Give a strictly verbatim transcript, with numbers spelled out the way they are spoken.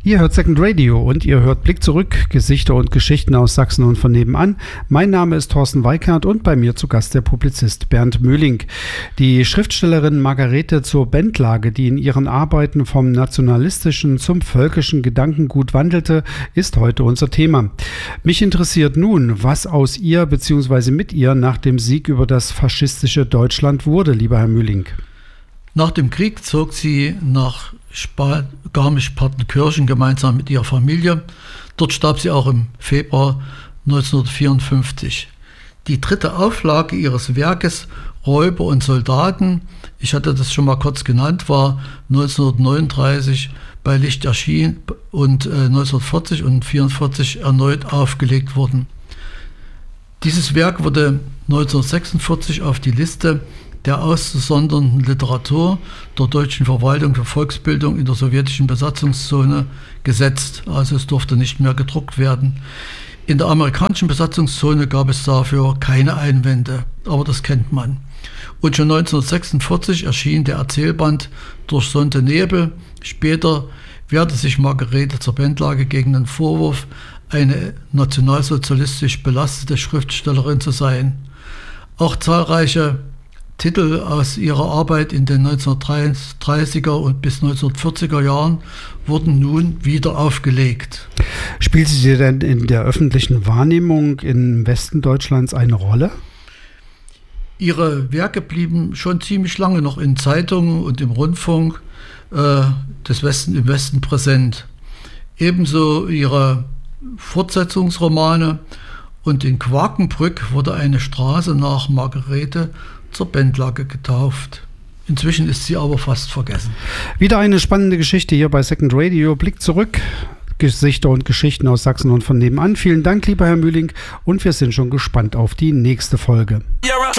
Ihr hört Second Radio und ihr hört Blick zurück, Gesichter und Geschichten aus Sachsen und von nebenan. Mein Name ist Thorsten Weikert und bei mir zu Gast der Publizist Bernd Möhling. Die Schriftstellerin Margarete zur Bendlage, die in ihren Arbeiten vom nationalistischen zum völkischen Gedankengut wandelte, ist heute unser Thema. Mich interessiert nun, was aus ihr bzw. mit ihr nach dem Sieg über das faschistische Deutschland wurde, lieber Herr Möhling. Nach dem Krieg zog sie nach Spa- Garmisch-Partenkirchen gemeinsam mit ihrer Familie. Dort starb sie auch im Februar neunzehnhundertvierundfünfzig. Die dritte Auflage ihres Werkes Räuber und Soldaten, ich hatte das schon mal kurz genannt, war neunzehnhundertneununddreißig bei Licht erschienen und äh, neunzehnhundertvierzig und neunzehnhundertvierundvierzig erneut aufgelegt worden. Dieses Werk wurde neunzehnhundertsechsundvierzig auf die Liste der auszusondernden Literatur der deutschen Verwaltung für Volksbildung in der sowjetischen Besatzungszone gesetzt. Also es durfte nicht mehr gedruckt werden. In der amerikanischen Besatzungszone gab es dafür keine Einwände, aber das kennt man. Und schon neunzehnhundertsechsundvierzig erschien der Erzählband Durchsonnte Nebel. Später wehrte sich Margarete zur Bendlage gegen den Vorwurf, eine nationalsozialistisch belastete Schriftstellerin zu sein. Auch zahlreiche Titel aus ihrer Arbeit in den neunzehnhundertdreißiger und bis neunzehnhundertvierziger Jahren wurden nun wieder aufgelegt. Spielt sie denn in der öffentlichen Wahrnehmung im Westen Deutschlands eine Rolle? Ihre Werke blieben schon ziemlich lange noch in Zeitungen und im Rundfunk äh, des Westen, im Westen präsent. Ebenso ihre Fortsetzungsromane, und in Quakenbrück wurde eine Straße nach Margarete zur Bendlage getauft. Inzwischen ist sie aber fast vergessen. Wieder eine spannende Geschichte hier bei Second Radio. Blick zurück, Gesichter und Geschichten aus Sachsen und von nebenan. Vielen Dank, lieber Herr Möhling, und wir sind schon gespannt auf die nächste Folge.